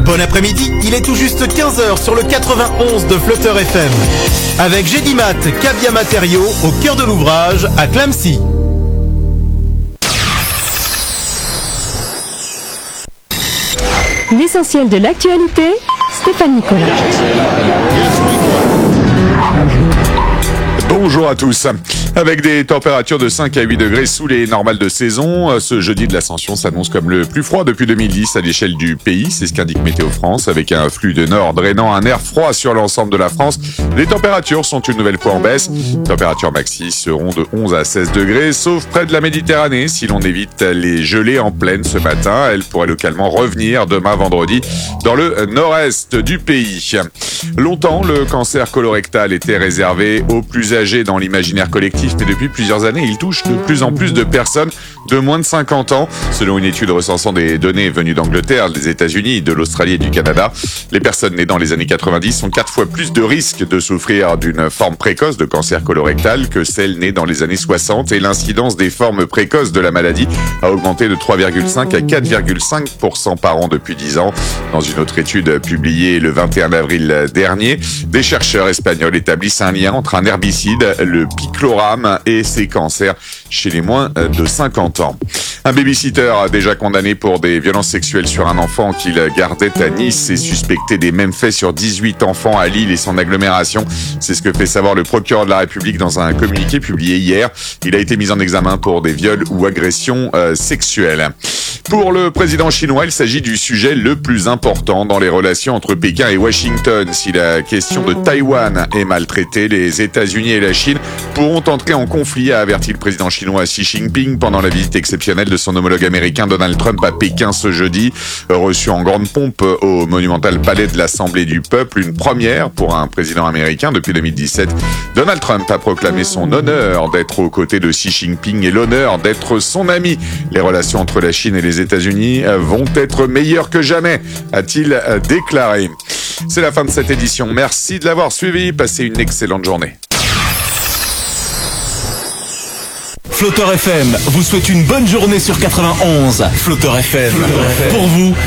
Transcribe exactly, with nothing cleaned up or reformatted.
Bon après-midi, il est tout juste quinze heures sur le quatre-vingt-onze de Flutter F M. Avec Gédimat, Cavia Matériaux, au cœur de l'ouvrage, à Clamecy. L'essentiel de l'actualité, Stéphane Nicolas. Bonjour à tous. Avec des températures de cinq à huit degrés sous les normales de saison, ce jeudi de l'Ascension s'annonce comme le plus froid depuis deux mille dix à l'échelle du pays. C'est ce qu'indique Météo France. Avec un flux de nord drainant un air froid sur l'ensemble de la France, les températures sont une nouvelle fois en baisse. Températures maxi seront de onze à seize degrés, sauf près de la Méditerranée. Si l'on évite les gelées en pleine ce matin, elles pourraient localement revenir demain vendredi dans le nord-est du pays. Longtemps, le cancer colorectal était réservé aux plus âgés dans l'imaginaire collectif, mais depuis plusieurs années, il touche de plus en plus de personnes de moins de cinquante ans. Selon une étude recensant des données venues d'Angleterre, des États-Unis, de l'Australie et du Canada, les personnes nées dans les années quatre-vingt-dix ont quatre fois plus de risques de souffrir d'une forme précoce de cancer colorectal que celles nées dans les années soixante, et l'incidence des formes précoces de la maladie a augmenté de trois virgule cinq à quatre virgule cinq pour cent par an depuis dix ans. Dans une autre étude publiée le vingt et un avril dernier, des chercheurs espagnols établissent un lien entre un herbicide, le picloram, et ces cancers chez les moins de cinquante ans. Un babysitter déjà condamné pour des violences sexuelles sur un enfant qu'il gardait à Nice est suspecté des mêmes faits sur dix-huit enfants à Lille et son agglomération. C'est ce que fait savoir le procureur de la République dans un communiqué publié hier. Il a été mis en examen pour des viols ou agressions euh, sexuelles. Pour le président chinois, il s'agit du sujet le plus important dans les relations entre Pékin et Washington. Si la question de Taïwan est maltraitée, les États-Unis et la Chine pourront entrer en conflit, a averti le président chinois Xi Jinping pendant la visite exceptionnelle de son homologue américain Donald Trump à Pékin ce jeudi. Reçu en grande pompe au monumental palais de l'Assemblée du peuple, une première pour un président américain depuis deux mille dix-sept. Donald Trump a proclamé son honneur d'être aux côtés de Xi Jinping et l'honneur d'être son ami. Les relations entre la Chine et les États-Unis vont être meilleures que jamais, a-t-il déclaré. C'est la fin de cette édition. Merci de l'avoir suivi. Passez une excellente journée. Flutter F M vous souhaite une bonne journée sur quatre-vingt-onze. Flutter F M, pour vous,